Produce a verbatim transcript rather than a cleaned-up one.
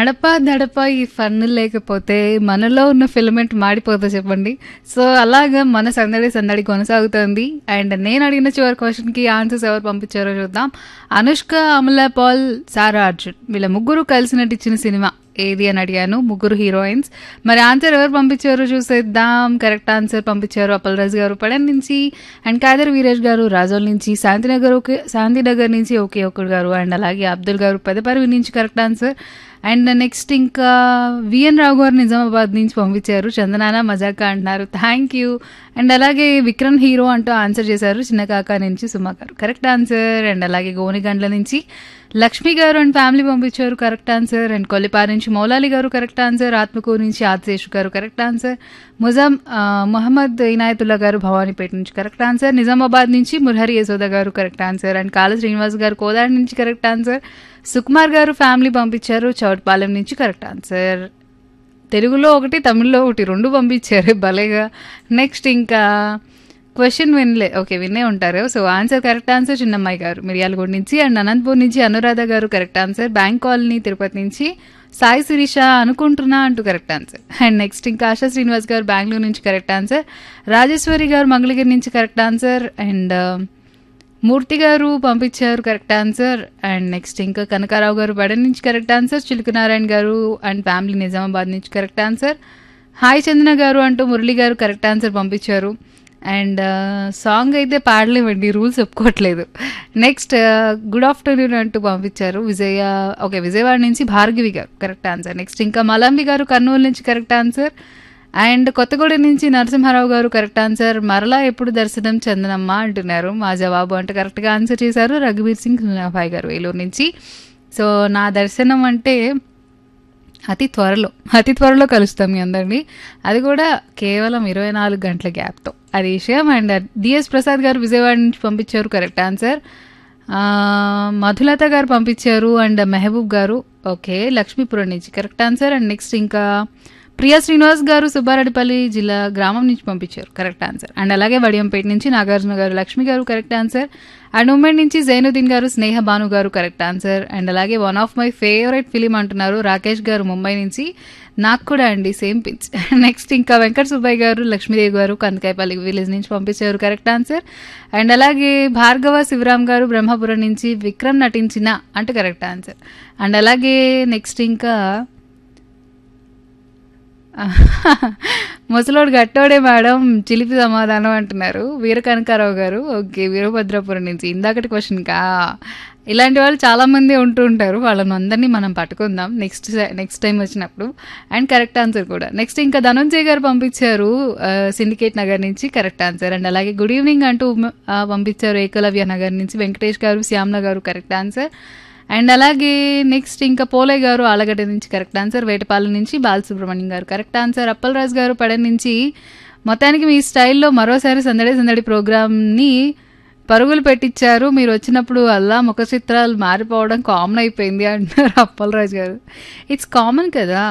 అడపా దడపా ఈ ఫన్ లేకపోతే మనలో ఉన్న ఫిలమెంట్ మాడిపోతా చెప్పండి. సో అలాగా మన సందడి సందడి కొనసాగుతోంది. అండ్ నేను అడిగిన చివరి క్వశ్చన్కి ఆన్సర్స్ ఎవరు పంపించారో చూద్దాం. అనుష్క, అమలా పాల్, సారా అర్జున్ వీళ్ళ ముగ్గురు కలిసి నటించిన సినిమా ఏది అని అడిగాను. ముగ్గురు హీరోయిన్స్. మరి ఆన్సర్ ఎవరు పంపించారో చూసేద్దాం. కరెక్ట్ ఆన్సర్ పంపించారు అప్పల్ రాజు గారు పడన్ నుంచి, అండ్ కాదర్ వీరేష్ గారు రాజోల్ నుంచి, శాంతినగర్ ఒకే శాంతినగర్ నుంచి ఒకే ఒక్కడు గారు, అండ్ అలాగే అబ్దుల్ గారు పెదపరివి నుంచి కరెక్ట్ ఆన్సర్. అండ్ నెక్స్ట్ ఇంకా విఎన్ రావు గారు నిజామాబాద్ నుంచి పంపించారు. చందనాన మజాకా అంటున్నారు, థ్యాంక్ యూ. అండ్ అలాగే విక్రమ్ హీరో అంటూ ఆన్సర్ చేశారు చిన్నకాక నుంచి సుమా గారు, కరెక్ట్ ఆన్సర్. అండ్ అలాగే గోనిగండ్ల నుంచి లక్ష్మి గారు అండ్ ఫ్యామిలీ పంపించారు, కరెక్ట్ ఆన్సర్. అండ్ కొల్లిపారి నుంచి మౌలాలి గారు కరెక్ట్ ఆన్సర్. ఆత్మకూరు నుంచి ఆదిశేషు గారు కరెక్ట్ ఆన్సర్. ముజాం మొహమ్మద్ ఇనాయతుల్లా గారు భవానీపేట నుంచి కరెక్ట్ ఆన్సర్. నిజామాబాద్ నుంచి మురహరి యశోద గారు కరెక్ట్ ఆన్సర్. అండ్ కాళ శ్రీనివాస్ గారు కోదాడి నుంచి కరెక్ట్ ఆన్సర్. సుకుమార్ గారు ఫ్యామిలీ పంపించారు చౌట్పాలెం నుంచి కరెక్ట్ ఆన్సర్. తెలుగులో ఒకటి తమిళ్లో ఒకటి రెండు పంపించారు భలేగా. నెక్స్ట్ ఇంకా క్వశ్చన్ వినలే, ఓకే విన్నే ఉంటారు. సో ఆన్సర్ కరెక్ట్ ఆన్సర్ చిన్నమ్మాయి గారు మిర్యాలగూడ నుంచి. అండ్ అనంతపూర్ నుంచి అనురాధ గారు correct answer. Bank colony Tirupati నుంచి సాయి శిరీష అనుకుంటున్నా అంటూ కరెక్ట్ ఆన్సర్. అండ్ నెక్స్ట్ ఇంకా ఆశా శ్రీనివాస్ గారు బెంగళూరు నుంచి కరెక్ట్ ఆన్సర్. రాజేశ్వరి గారు మంగళగిరి నుంచి కరెక్ట్ ఆన్సర్. అండ్ మూర్తి గారు పంపించారు కరెక్ట్ ఆన్సర్. అండ్ నెక్స్ట్ ఇంకా కనకారావు గారు బడన్ నుంచి కరెక్ట్ ఆన్సర్. చిలుకనారాయణ గారు అండ్ ఫ్యామిలీ నిజామాబాద్ నుంచి కరెక్ట్ ఆన్సర్. హాయ్ చందన గారు అంటూ మురళి గారు కరెక్ట్ ఆన్సర్ పంపించారు. అండ్ సాంగ్ అయితే పాడలేమండి, రూల్స్ ఒప్పుకోవట్లేదు. నెక్స్ట్ గుడ్ ఆఫ్టర్నూన్ అంటూ పంపించారు విజయ, ఓకే విజయవాడ నుంచి భార్గవి గారు కరెక్ట్ ఆన్సర్. నెక్స్ట్ ఇంకా మలంబి గారు కర్నూలు నుంచి కరెక్ట్ ఆన్సర్. అండ్ కొత్తగూడెం నుంచి నరసింహారావు గారు కరెక్ట్ ఆన్సర్. మరలా ఎప్పుడు దర్శనం చందనమ్మ అంటున్నారు మా జవాబు అంటే కరెక్ట్గా ఆన్సర్ చేశారు రఘువీర్ సింగ్ సునాఫాయ్ గారు వేలూరు నుంచి. సో నా దర్శనం అంటే అతి త్వరలో అతి త్వరలో కలుస్తాం మీ అందరినీ, అది కూడా కేవలం ఇరవై నాలుగు గంటల గ్యాప్తో, అది విషయం. అండ్ డిఎస్ ప్రసాద్ గారు విజయవాడ నుంచి పంపించారు కరెక్ట్ ఆన్సర్. మధులత గారు పంపించారు అండ్ మెహబూబ్ గారు ఓకే లక్ష్మీపురం నుంచి కరెక్ట్ ఆన్సర్. అండ్ నెక్స్ట్ ఇంకా ప్రియా శ్రీనివాస్ గారు సుబ్బారెడ్డిపల్లి జిల్లా గ్రామం నుంచి పంపించారు కరెక్ట్ ఆన్సర్. అండ్ అలాగే వడియంపేట నుంచి నాగార్జున గారు లక్ష్మి గారు కరెక్ట్ ఆన్సర్. అండ్ ఉమెన్ నుంచి జైనుద్దీన్ గారు స్నేహ భాను గారు కరెక్ట్ ఆన్సర్. అండ్ అలాగే one of my favourite film అంటున్నారు రాకేష్ గారు ముంబై నుంచి, నాకు కూడా అండి సేమ్ పించ్. నెక్స్ట్ ఇంకా వెంకట సుబ్బయ్య గారు లక్ష్మీదేవి గారు కందకాయపల్లి విలేజ్ నుంచి పంపించారు కరెక్ట్ ఆన్సర్. అండ్ అలాగే భార్గవ శివరామ్ గారు బ్రహ్మపురం నుంచి విక్రమ్ నటించిన అంటే కరెక్ట్ ఆన్సర్. అండ్ అలాగే నెక్స్ట్ ఇంకా ముసలోడు గట్టోడే మేడం చిలిపి సమాధానం అంటున్నారు వీర కనకారావు గారు ఓకే వీరభద్రాపురం నుంచి. ఇందాకటి క్వశ్చన్ కా ఇలాంటి వాళ్ళు చాలా మంది ఉంటూ ఉంటారు, వాళ్ళని అందరినీ మనం పట్టుకుందాం నెక్స్ట్ నెక్స్ట్ టైం వచ్చినప్పుడు. అండ్ కరెక్ట్ ఆన్సర్ కూడా. నెక్స్ట్ ఇంకా ధనంజయ్ గారు పంపించారు సిండికేట్ నగర్ నుంచి కరెక్ట్ ఆన్సర్. అండ్ అలాగే గుడ్ ఈవినింగ్ అంటూ పంపించారు ఏకలవ్య నగర్ నుంచి వెంకటేష్ గారు శ్యామ్ల గారు కరెక్ట్ ఆన్సర్. అండ్ అలాగే నెక్స్ట్ ఇంకా పోలే గారు ఆలగడ్డ నుంచి కరెక్ట్ ఆన్సర్. వేటపాలెం నుంచి బాలసుబ్రహ్మణ్యం గారు కరెక్ట్ ఆన్సర్. అప్పల్ రాజు గారు పడన్ నుంచి మొత్తానికి మీ స్టైల్లో మరోసారి సందడి సందడి ప్రోగ్రామ్ని పరుగులు పెట్టించారు, మీరు వచ్చినప్పుడు అలా ముఖ చిత్రాలు మారిపోవడం కామన్ అయిపోయింది అంటున్నారు అప్పల్ రాజు గారు. ఇట్స్ కామన్ కదా.